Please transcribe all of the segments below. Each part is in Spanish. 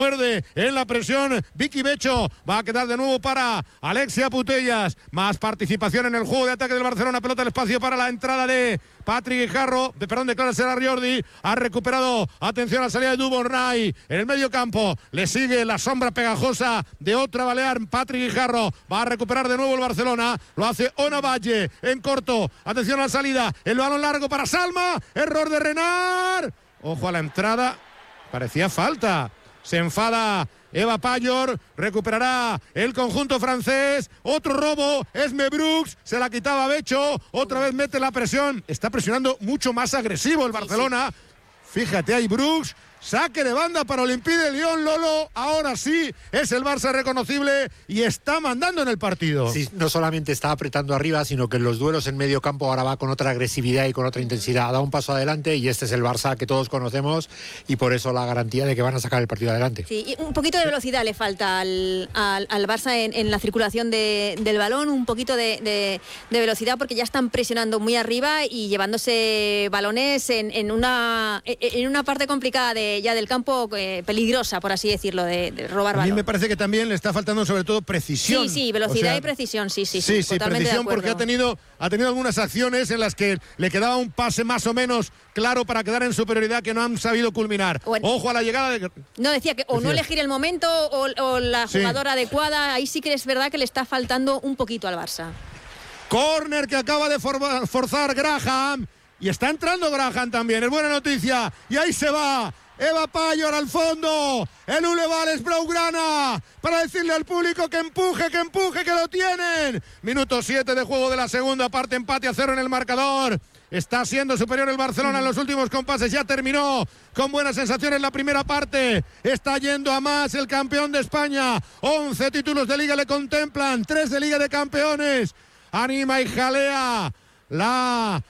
Muerde en la presión Vicky Becho, va a quedar de nuevo para Alexia Putellas, más participación en el juego de ataque del Barcelona, pelota al espacio para la entrada de Patrick Guijarro, de Clara Serra Jordi, ha recuperado, atención a la salida de Duvernay, en el medio campo, le sigue la sombra pegajosa de otra balear, Patrick Guijarro, va a recuperar de nuevo el Barcelona, lo hace Ona Valle, en corto, atención a la salida, el balón largo para Salma, error de Renard, ojo a la entrada, parecía falta. Se enfada Eva Payor, recuperará el conjunto francés, otro robo, Esme Brooks, se la quitaba Becho, otra vez mete la presión, está presionando mucho más agresivo el Barcelona, fíjate ahí Brooks, saque de banda para Olympique de Lyon, Lolo, ahora sí es el Barça reconocible y está mandando en el partido. Sí, no solamente está apretando arriba, sino que en los duelos en medio campo ahora va con otra agresividad y con otra intensidad, ha dado un paso adelante y este es el Barça que todos conocemos y por eso la garantía de que van a sacar el partido adelante. Sí, y un poquito de velocidad le falta al Barça en la circulación del balón, un poquito de velocidad porque ya están presionando muy arriba y llevándose balones en una parte complicada ya del campo, peligrosa, por así decirlo, de robar balón. A mí me parece que también le está faltando sobre todo precisión. Sí, velocidad y precisión, sí, precisión porque ha tenido algunas acciones en las que le quedaba un pase más o menos claro para quedar en superioridad que no han sabido culminar. Bueno, ojo a la llegada de... No, decía que o no elegir el momento o la jugadora adecuada, ahí sí que es verdad que le está faltando un poquito al Barça. Córner que acaba de forzar Graham y está entrando Graham también, es buena noticia y ahí se va Eva Payor al fondo, el Uleval es Blaugrana para decirle al público que empuje, que lo tienen. Minuto 7 de juego de la segunda parte, empate a 0 en el marcador. Está siendo superior el Barcelona en los últimos compases, ya terminó con buenas sensaciones la primera parte. Está yendo a más el campeón de España, 11 títulos de Liga le contemplan, 3 de Liga de Campeones. Anima y jalea la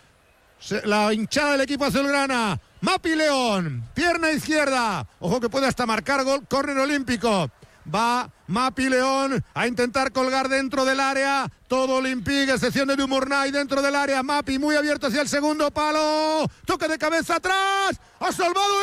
hinchada del equipo azulgrana. Mapi León, pierna izquierda, ojo que puede hasta marcar gol, córner olímpico. Va Mapi León a intentar colgar dentro del área, todo Olympique, excepción de Dumornay dentro del área. Mapi muy abierto hacia el segundo palo, toque de cabeza atrás, ha salvado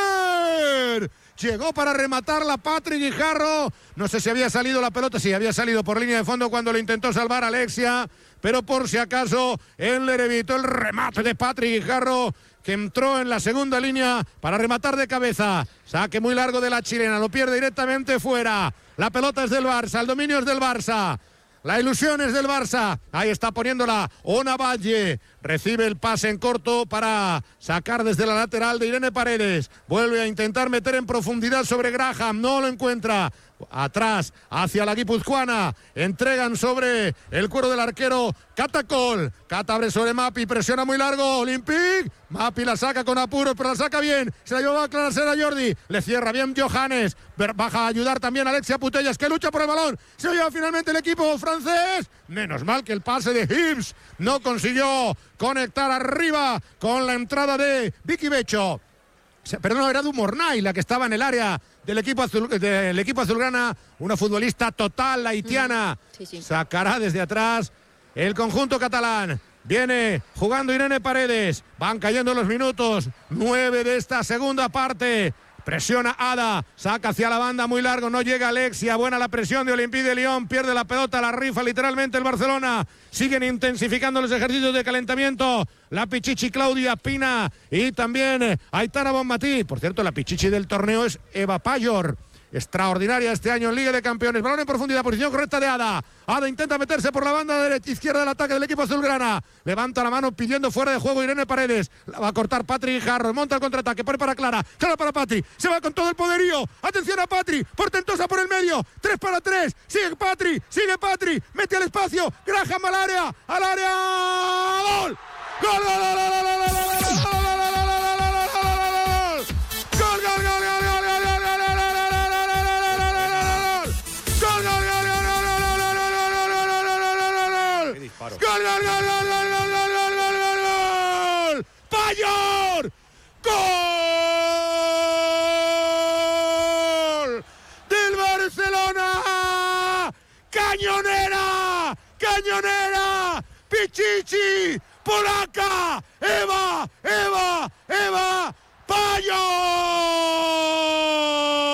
Eller. Llegó para rematarla Patrick Guijarro, no sé si había salido la pelota, sí, había salido por línea de fondo cuando lo intentó salvar Alexia, pero por si acaso Eller evitó el remate de Patrick Guijarro, que entró en la segunda línea para rematar de cabeza. Saque muy largo de la chilena, lo pierde directamente fuera. La pelota es del Barça, el dominio es del Barça. La ilusión es del Barça. Ahí está poniéndola Ona Valle. Recibe el pase en corto para sacar desde la lateral de Irene Paredes. Vuelve a intentar meter en profundidad sobre Graham. No lo encuentra. Atrás, hacia la guipuzcoana. Entregan sobre el cuero del arquero Catacol. Cata abre sobre Mapi. Presiona muy largo. Olympique. Mapi la saca con apuros, pero la saca bien. Se la lleva a Clara Serra Jordi. Le cierra bien Johannes. Baja a ayudar también Alexia Putellas, que lucha por el balón. Se lo lleva finalmente el equipo francés. Menos mal que el pase de Hibbs no consiguió conectar arriba con la entrada de Vicky Becho. Pero no, era Dumornay la que estaba en el área del equipo azulgrana, una futbolista total, la haitiana. Sacará desde atrás el conjunto catalán. Viene jugando Irene Paredes. Van cayendo los minutos. 9 de esta segunda parte. Presiona Ada, saca hacia la banda muy largo, no llega Alexia, buena la presión de Olympique de Lyon, pierde la pelota, la rifa literalmente el Barcelona, siguen intensificando los ejercicios de calentamiento, la Pichichi Claudia Pina y también Aitana Bonmatí, por cierto la Pichichi del torneo es Eva Payor, extraordinaria este año en Liga de Campeones, balón en profundidad, posición correcta de Ada, Ada intenta meterse por la banda derecha, izquierda del ataque del equipo azulgrana, levanta la mano pidiendo fuera de juego Irene Paredes, la va a cortar Patrick Guijarro, monta el contraataque, pone para Clara para Patri, se va con todo el poderío, atención a Patri, portentosa por el medio, 3 para 3, sigue Patri, mete al espacio, Graham al área, gol, gol, gol, gol, gol, gol, gol, gol, gol, gol. ¡Payor! ¡Gol! ¡Del Barcelona! ¡Cañonera! ¡Cañonera! ¡Pichichi! ¡Polaca! ¡Eva! Payor! ¡Gol! ¡Gol, gol, gol, gol, gol, gol, gol, gol! ¡Gol, gol, gol, gol, gol, gol, gol, gol! ¡Payor! ¡Gol! ¡Del Barcelona! ¡Cañonera! ¡Cañonera! ¡Pichichi! ¡Polaca! ¡Eva! ¡Eva! ¡Eva! ¡Payor!